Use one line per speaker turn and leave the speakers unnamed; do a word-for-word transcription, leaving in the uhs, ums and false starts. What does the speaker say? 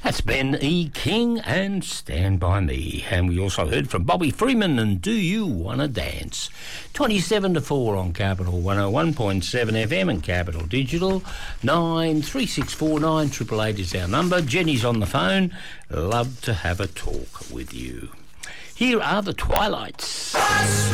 That's Ben E. King and Stand By Me. And we also heard from Bobby Freeman and Do You Wanna Dance? twenty-seven to four on Capital one oh one point seven F M and Capital Digital. nine three six four nine eight eight eight is our number. Jenny's on the phone. Love to have a talk with you. Here are the Twilights.